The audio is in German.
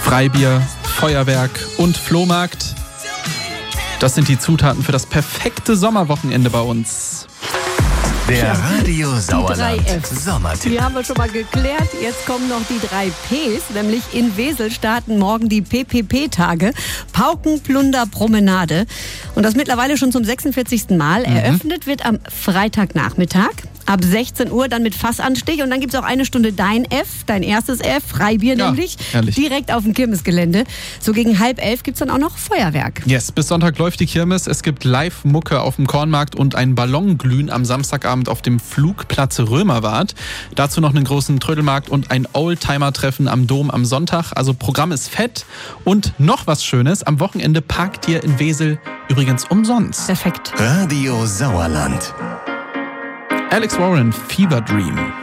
Freibier, Feuerwerk und Flohmarkt. Das sind die Zutaten für das perfekte Sommerwochenende bei uns. Der Radio Sauerland 3F. Sommertipp. Die haben wir schon mal geklärt. Jetzt kommen noch die 3 Ps, nämlich in Wesel starten morgen die PPP-Tage. Pauken, Plunder, Promenade. Und das mittlerweile schon zum 46. Mal. Eröffnet wird am Freitagnachmittag. Ab 16 Uhr dann mit Fassanstich und dann gibt es auch eine Stunde dein F, dein erstes F, Freibier nämlich, herrlich. direkt auf dem Kirmesgelände. So gegen 10:30 gibt es dann auch noch Feuerwerk. Yes, bis Sonntag läuft die Kirmes. Es gibt Live-Mucke auf dem Kornmarkt und ein Ballonglühen am Samstagabend auf dem Flugplatz Römerwart. Dazu noch einen großen Trödelmarkt und ein Oldtimer-Treffen am Dom am Sonntag. Also Programm ist fett. Und noch was Schönes, am Wochenende parkt ihr in Wesel übrigens umsonst. Perfekt. Radio Sauerland. Alex Warren, Fever Dream.